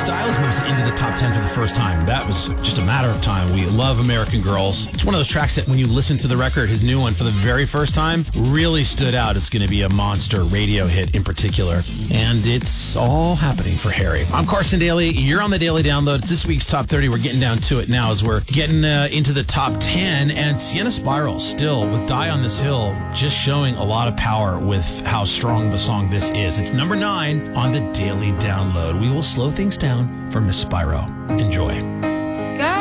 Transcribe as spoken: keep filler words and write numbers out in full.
Styles moves into the top ten for the first time. That was just a matter of time. We love American Girls. It's one of those tracks that when you listen to the record, his new one, for the very first time, really stood out. It's going to be a monster radio hit in particular. And it's all happening for Harry. I'm Carson Daly. You're on the Daily Download. It's this week's Top thirty. We're getting down to it now as we're getting uh, into the top ten. And Sienna Spiral still with Die on This Hill, just showing a lot of power with how strong the song this is. It's number nine on the Daily Download. We will slow things down for Miss Spyro. Enjoy.